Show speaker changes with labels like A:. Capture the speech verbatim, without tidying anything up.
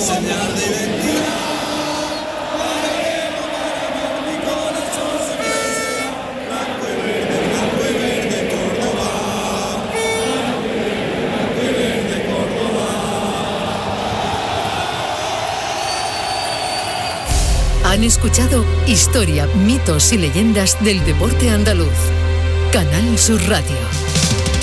A: señal de identidad.
B: Han escuchado Historia, mitos y leyendas del deporte andaluz. Canal Sur Radio.